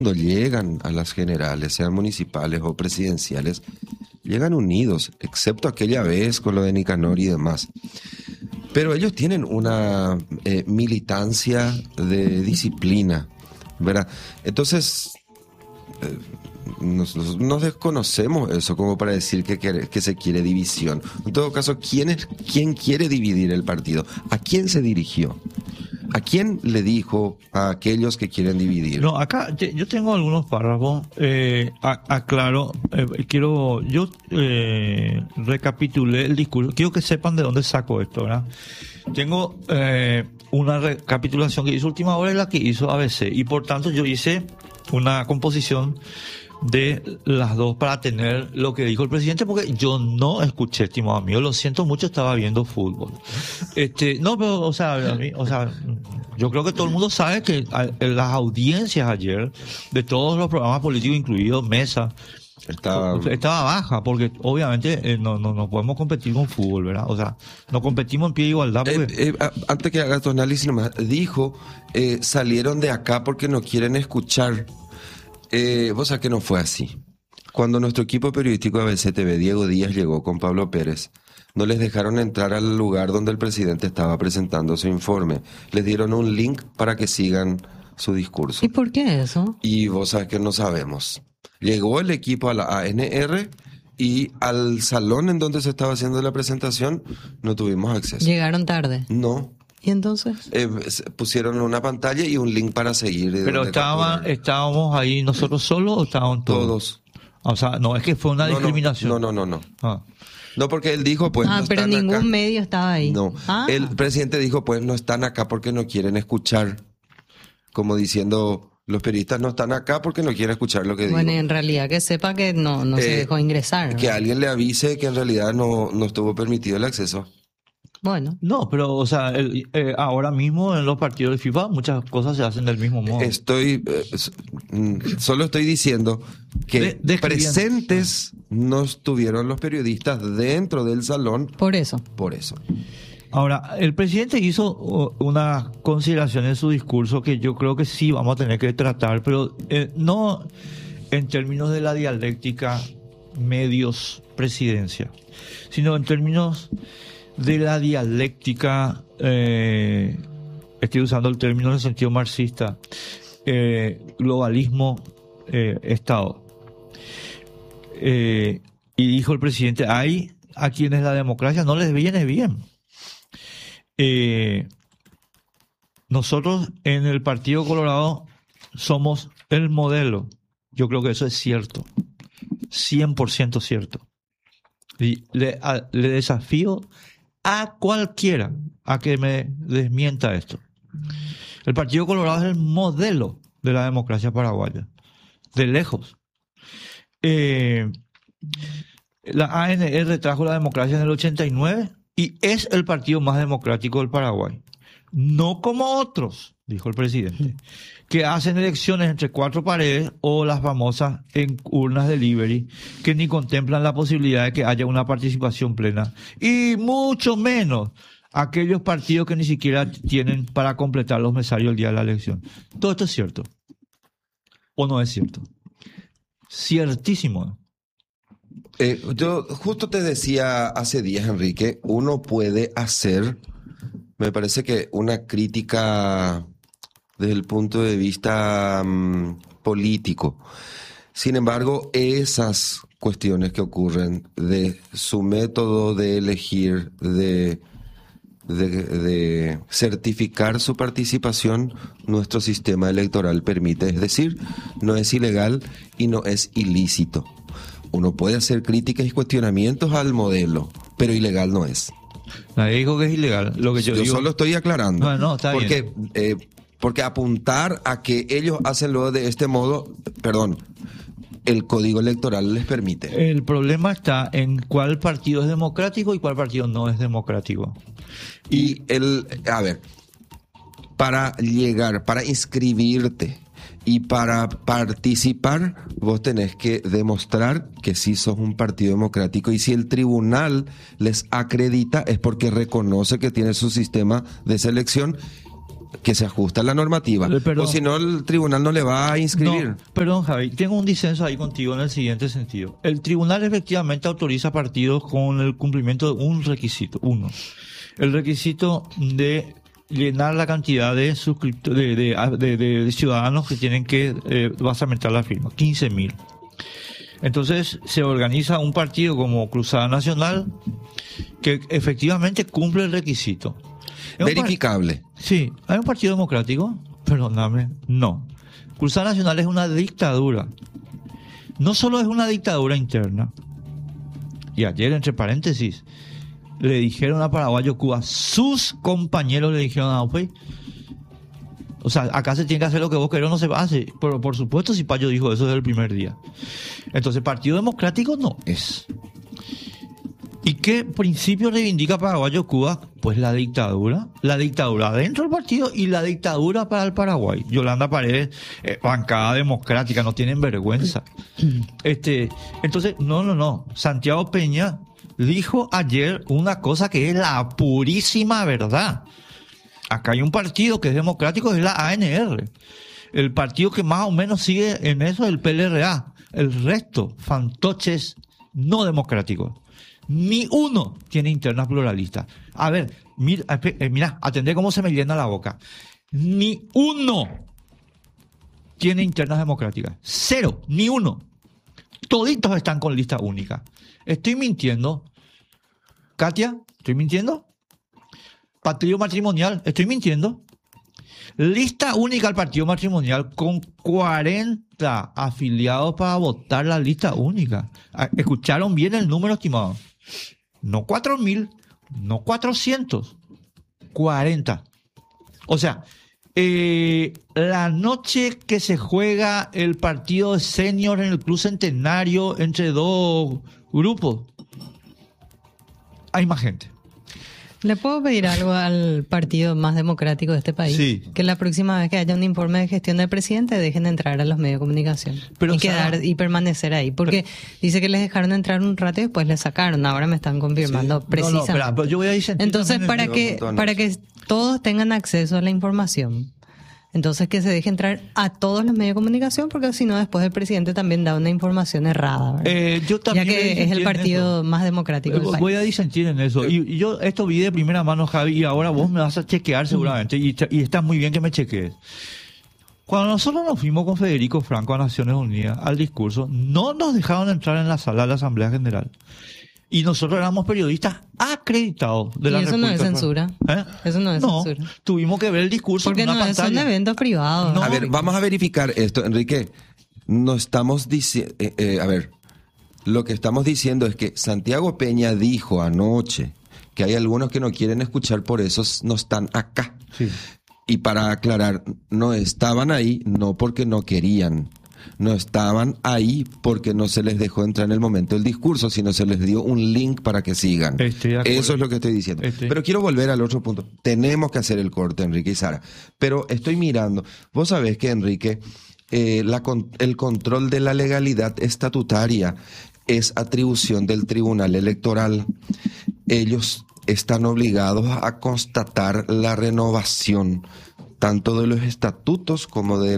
cuando llegan a las generales, sean municipales o presidenciales, llegan unidos, excepto aquella vez con lo de Nicanor y demás. Pero ellos tienen una militancia de disciplina, ¿verdad? Entonces, nos desconocemos eso como para decir que se quiere división. En todo caso, ¿quién quiere dividir el partido? ¿A quién se dirigió? ¿A quién le dijo a aquellos que quieren dividir? No, acá yo tengo algunos párrafos. Aclaro, recapitulé el discurso. Quiero que sepan de dónde saco esto, ¿verdad? Tengo una recapitulación que hizo Última Hora y la que hizo ABC. Y por tanto yo hice una composición de las dos para tener lo que dijo el presidente, porque yo no escuché, estimado amigo, lo siento mucho, estaba viendo fútbol. No, pero, yo creo que todo el mundo sabe que las audiencias ayer de todos los programas políticos, incluidos Mesa, estaba baja, porque obviamente no podemos competir con fútbol, ¿verdad? O sea, no competimos en pie de igualdad. Porque... antes que hagas tu análisis nomás, dijo, salieron de acá porque no quieren escuchar. Vos sabés que no fue así. Cuando nuestro equipo periodístico de ABC TV, Diego Díaz, llegó con Pablo Pérez, no les dejaron entrar al lugar donde el presidente estaba presentando su informe. Les dieron un link para que sigan su discurso. ¿Y por qué eso? Y vos sabés que no sabemos. Llegó el equipo a la ANR y al salón en donde se estaba haciendo la presentación no tuvimos acceso. ¿Llegaron tarde? No. ¿Y entonces? Pusieron una pantalla y un link para seguir. ¿Pero estábamos ahí nosotros solos o estaban todos? O sea, no, es que fue una discriminación. No. No, porque él dijo, pues, no pero están ningún acá. medio estaba ahí. No. El presidente dijo, pues, no están acá porque no quieren escuchar. Como diciendo, los periodistas no están acá porque no quieren escuchar lo que digo. Bueno, en realidad que sepa que no se dejó ingresar, ¿no? Que alguien le avise que en realidad no estuvo permitido el acceso. Bueno. No, pero, o sea, ahora mismo en los partidos de FIFA muchas cosas se hacen del mismo modo. Solo estoy diciendo que presentes no estuvieron los periodistas dentro del salón. Por eso. Ahora, el presidente hizo una consideración en su discurso que yo creo que sí vamos a tener que tratar, pero no en términos de la dialéctica medios presidencia, sino en términos de la dialéctica, estoy usando el término en el sentido marxista, globalismo, Estado. Y dijo el presidente, hay a quienes la democracia no les viene bien. Nosotros en el Partido Colorado somos el modelo. Yo creo que eso es cierto, 100% cierto. Y le desafío a cualquiera a que me desmienta esto. El Partido Colorado es el modelo de la democracia paraguaya, de lejos. La ANR trajo la democracia en el 89 y es el partido más democrático del Paraguay. No como otros, dijo el presidente, que hacen elecciones entre cuatro paredes o las famosas en urnas delivery, que ni contemplan la posibilidad de que haya una participación plena. Y mucho menos aquellos partidos que ni siquiera tienen para completar los mesarios el día de la elección. ¿Todo esto es cierto? ¿O no es cierto? Ciertísimo. Yo justo te decía hace días, Enrique, uno puede hacer, me parece que una crítica desde el punto de vista político. Sin embargo, esas cuestiones que ocurren de su método de elegir, de certificar su participación, nuestro sistema electoral permite. Es decir, no es ilegal y no es ilícito. Uno puede hacer críticas y cuestionamientos al modelo, pero ilegal no es. Nadie dijo que es ilegal. Lo que yo digo... solo estoy aclarando. No, está bien. Porque apuntar a que ellos hacen lo de este modo, el código electoral les permite. El problema está en cuál partido es democrático y cuál partido no es democrático. Para llegar, para inscribirte y para participar, vos tenés que demostrar que sí sos un partido democrático, y si el tribunal les acredita es porque reconoce que tiene su sistema de selección que se ajusta a la normativa. Perdón. O si no, el tribunal no le va a inscribir. No, perdón, Javi, tengo un disenso ahí contigo en el siguiente sentido. El tribunal efectivamente autoriza partidos con el cumplimiento de un requisito, uno. El requisito de llenar la cantidad de de ciudadanos que tienen que basamentar la firma, 15.000. Entonces se organiza un partido como Cruzada Nacional que efectivamente cumple el requisito. Verificable. Sí, ¿hay un partido democrático? Perdóname, no. Cruzada Nacional es una dictadura. No solo es una dictadura interna. Y ayer, entre paréntesis, le dijeron a Paraguayo Cuba, sus compañeros le dijeron a UPEI, o sea, acá se tiene que hacer lo que vos querés, no se hace. Pero por supuesto, si Payo dijo eso desde el primer día. Entonces, partido democrático no es. ¿Y qué principio reivindica Paraguayo Cuba? Pues la dictadura dentro del partido y la dictadura para el Paraguay. Yolanda Paredes, bancada democrática, no tienen vergüenza. Entonces, no. Santiago Peña dijo ayer una cosa que es la purísima verdad. Acá hay un partido que es democrático, es la ANR. El partido que más o menos sigue en eso es el PLRA. El resto, fantoches no democráticos. Ni uno tiene internas pluralistas. A ver, mira, atendé cómo se me llena la boca. Ni uno tiene internas democráticas. Cero, ni uno. Toditos están con lista única. ¿Estoy mintiendo? Katia, ¿estoy mintiendo? Partido matrimonial, ¿estoy mintiendo? Lista única al partido matrimonial con 40 afiliados para votar la lista única. ¿Escucharon bien el número, estimado? No 4.000, no 400, 40. O sea, la noche que se juega el partido de senior en el Club Centenario entre dos grupos, hay más gente. ¿Le puedo pedir algo al partido más democrático de este país? Sí. Que la próxima vez que haya un informe de gestión del presidente dejen de entrar a los medios de comunicación. Pero, y quedar y permanecer ahí. Porque dice que les dejaron entrar un rato y después les sacaron. Ahora me están confirmando precisamente. No, pero yo voy a disentir. Entonces, para que todos tengan acceso a la información, entonces que se deje entrar a todos los medios de comunicación, porque si no después el presidente también da una información errada, ¿verdad? Yo también ya que es el partido más democrático del país. Voy a disentir en eso. Y yo esto vi de primera mano, Javi, y ahora vos me vas a chequear seguramente, y está muy bien que me chequees. Cuando nosotros nos fuimos con Federico Franco a Naciones Unidas al discurso, no nos dejaron entrar en la sala de la Asamblea General. Y nosotros éramos periodistas acreditados de la República. Y eso no es censura. Eso no es censura. Tuvimos que ver el discurso porque en una pantalla. Porque no son eventos privados. A ver, vamos a verificar esto, Enrique. No estamos diciendo... a ver, lo que estamos diciendo es que Santiago Peña dijo anoche que hay algunos que no quieren escuchar, por eso no están acá. Sí. Y para aclarar, no estaban ahí no porque no querían. No estaban ahí porque no se les dejó entrar en el momento del discurso, sino se les dio un link para que sigan. Eso es lo que estoy diciendo. Pero quiero volver al otro punto. Tenemos que hacer el corte, Enrique y Sara. Pero estoy mirando. Vos sabés que, Enrique, el control de la legalidad estatutaria es atribución del Tribunal Electoral. Ellos están obligados a constatar la renovación tanto de los estatutos como de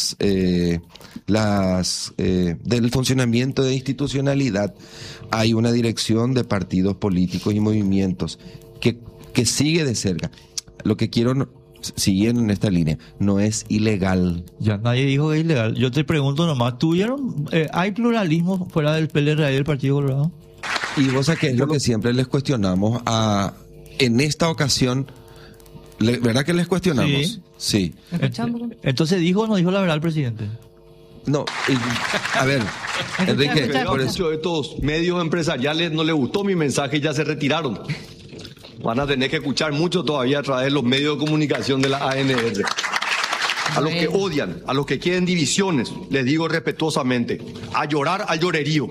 del funcionamiento de institucionalidad. Hay una dirección de partidos políticos y movimientos que sigue de cerca. Lo que quiero, siguiendo en esta línea, no es ilegal. Ya nadie dijo que es ilegal. Yo te pregunto nomás, ¿hay pluralismo fuera del PLRA y del Partido Colorado? Y vos sabés que es lo que siempre les cuestionamos en esta ocasión. ¿Verdad que les cuestionamos? Sí. Entonces, ¿dijo o no dijo la verdad el presidente? No, a ver, Enrique, por eso estos medios empresariales no les gustó mi mensaje y ya se retiraron. Van a tener que escuchar mucho todavía a través de los medios de comunicación de la ANR. A los que odian, a los que quieren divisiones, les digo respetuosamente, a llorar al llorerío.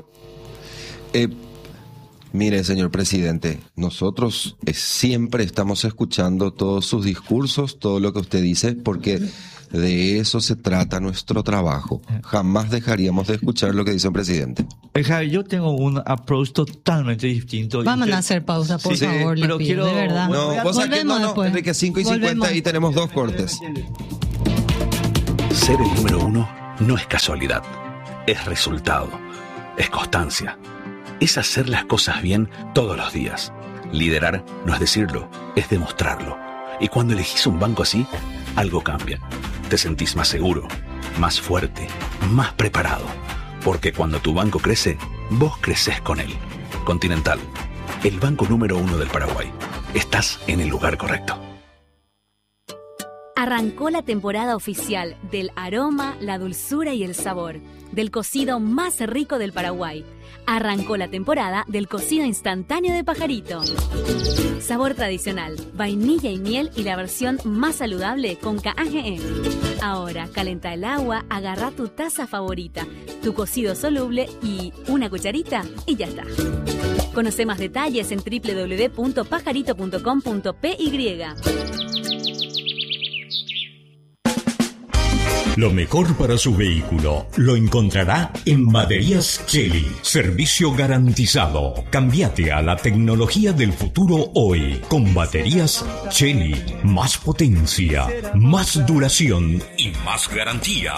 Mire, señor presidente, nosotros siempre estamos escuchando todos sus discursos, todo lo que usted dice, porque De eso se trata nuestro trabajo. Jamás dejaríamos de escuchar lo que dice el presidente. Javi, yo tengo un approach totalmente distinto. Vamos a hacer pausa, por favor, pero le pido, quiero, de verdad. No, vos sabés que no, Enrique, 5:50 y tenemos 2 cortes. Ser el número 1 no es casualidad, es resultado, es constancia, es hacer las cosas bien todos los días. Liderar no es decirlo, es demostrarlo. Y cuando elegís un banco así, algo cambia. Te sentís más seguro, más fuerte, más preparado. Porque cuando tu banco crece, vos creces con él. Continental, el banco número 1 del Paraguay. Estás en el lugar correcto. Arrancó la temporada oficial del aroma, la dulzura y el sabor del cocido más rico del Paraguay. Arrancó la temporada del cocido instantáneo de Pajarito. Sabor tradicional, vainilla y miel y la versión más saludable con KAGE. Ahora, calenta el agua, agarra tu taza favorita, tu cocido soluble y una cucharita y ya está. Conoce más detalles en www.pajarito.com.py. Lo mejor para su vehículo lo encontrará en Baterías Cheli. Servicio garantizado. Cámbiate a la tecnología del futuro hoy con Baterías Cheli. Más potencia, más duración y más garantía.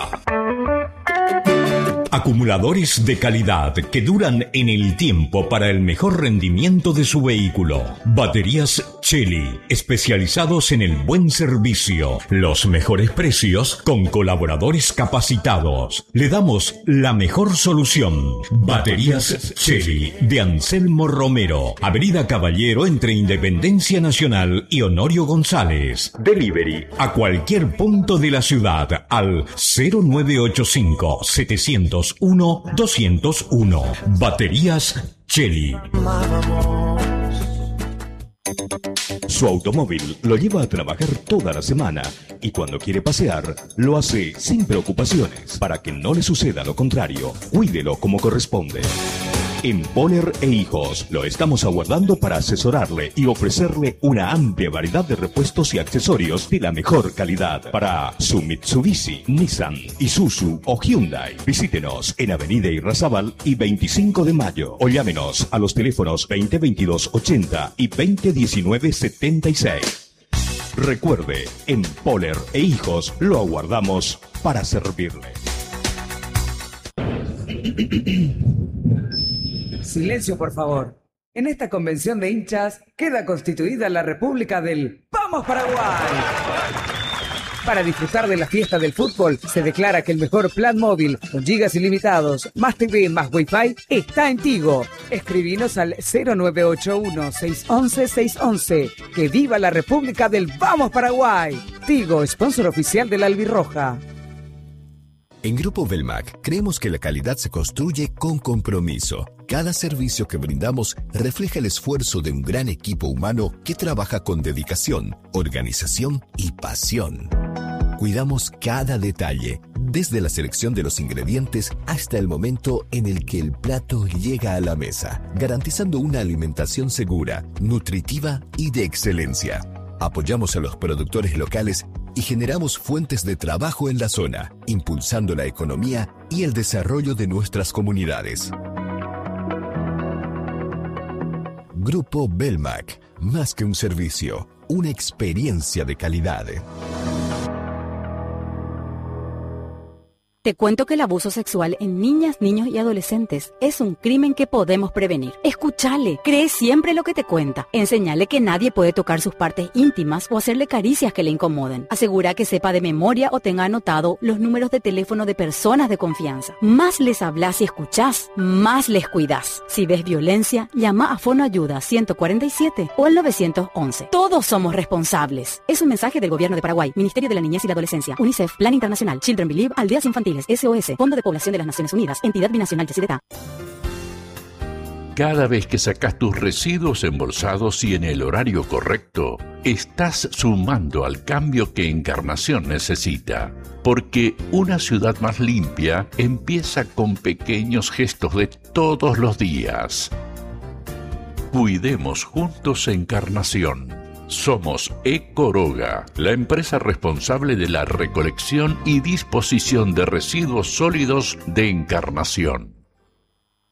Acumuladores de calidad que duran en el tiempo para el mejor rendimiento de su vehículo. Baterías Cheli, especializados en el buen servicio, los mejores precios con colaboradores capacitados. Le damos la mejor solución. Baterías Cheli de Anselmo Romero, Avenida Caballero entre Independencia Nacional y Honorio González. Delivery a cualquier punto de la ciudad al 0985 701 201. Baterías Cheli. Su automóvil lo lleva a trabajar toda la semana y cuando quiere pasear, lo hace sin preocupaciones. Para que no le suceda lo contrario, cuídelo como corresponde. En Poller e Hijos lo estamos aguardando para asesorarle y ofrecerle una amplia variedad de repuestos y accesorios de la mejor calidad para su Mitsubishi, Nissan, Isuzu o Hyundai. Visítenos en Avenida Irrazabal y 25 de Mayo o llámenos a los teléfonos 2022-80 y 2019-76. Recuerde, en Poller e Hijos lo aguardamos para servirle. Silencio, por favor. En esta convención de hinchas queda constituida la República del ¡Vamos Paraguay! Para disfrutar de la fiesta del fútbol, se declara que el mejor plan móvil, con gigas ilimitados, más TV, más Wi-Fi, está en Tigo. Escribinos al 0981-611-611. ¡Que viva la República del ¡Vamos Paraguay! Tigo, sponsor oficial de la Albirroja. En Grupo Belmac creemos que la calidad se construye con compromiso. Cada servicio que brindamos refleja el esfuerzo de un gran equipo humano que trabaja con dedicación, organización y pasión. Cuidamos cada detalle, desde la selección de los ingredientes hasta el momento en el que el plato llega a la mesa, garantizando una alimentación segura, nutritiva y de excelencia. Apoyamos a los productores locales y generamos fuentes de trabajo en la zona, impulsando la economía y el desarrollo de nuestras comunidades. Grupo Belmac, más que un servicio, una experiencia de calidad. Te cuento que el abuso sexual en niñas, niños y adolescentes es un crimen que podemos prevenir. Escúchale, cree siempre lo que te cuenta. Enséñale que nadie puede tocar sus partes íntimas o hacerle caricias que le incomoden. Asegura que sepa de memoria o tenga anotado los números de teléfono de personas de confianza. Más les hablas y escuchás, más les cuidás. Si ves violencia, llama a Fono Ayuda 147 o al 911. Todos somos responsables. Es un mensaje del Gobierno de Paraguay, Ministerio de la Niñez y la Adolescencia, UNICEF, Plan Internacional, Children Believe, Aldeas Infantiles, SOS, Fondo de Población de las Naciones Unidas, Entidad Binacional Yacyretá. Cada vez que sacas tus residuos embolsados y en el horario correcto, estás sumando al cambio que Encarnación necesita. Porque una ciudad más limpia empieza con pequeños gestos de todos los días. Cuidemos juntos Encarnación. Somos Ecoroga, la empresa responsable de la recolección y disposición de residuos sólidos de Encarnación.